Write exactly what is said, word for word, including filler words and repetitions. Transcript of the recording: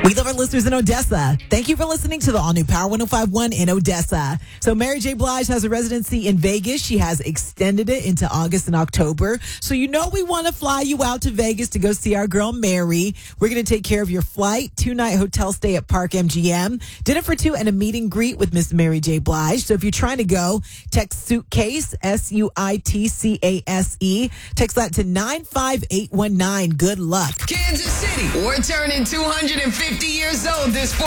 We love our listeners in Odessa. Thank you for listening to the all-new Power one oh five one in Odessa. So Mary J. Blige has a residency in Vegas. She has extended it into August and October. So you know we want to fly you out to Vegas to go see our girl Mary. We're going to take care of your flight, two-night hotel stay at Park M G M, dinner for two, and a meet and greet with Miss Mary J. Blige. So if you're trying to go, text suitcase, S U I T C A S E. Text that to nine five eight one nine. Good luck. Kansas City, we're turning two hundred fifty years old this